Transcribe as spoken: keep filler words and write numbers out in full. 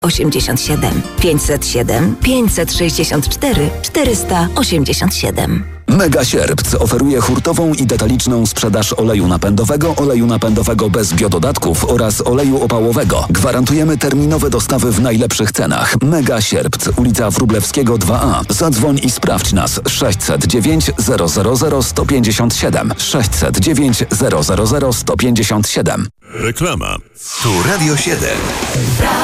osiemdziesiąt siedem, pięćset siedem, pięćset sześćdziesiąt cztery, czterysta osiemdziesiąt siedem. Mega Sierpc oferuje hurtową i detaliczną sprzedaż oleju napędowego, oleju napędowego bez biododatków oraz oleju opałowego. Gwarantujemy terminowe dostawy w najlepszych cenach. Mega Sierpc, ulica Wróblewskiego dwa A. Zadzwoń i sprawdź nas sześćset dziewięć zero zero zero sto pięćdziesiąt siedem sześćset dziewięć zero zero zero sto pięćdziesiąt siedem. Reklama. Tu Radio siedem.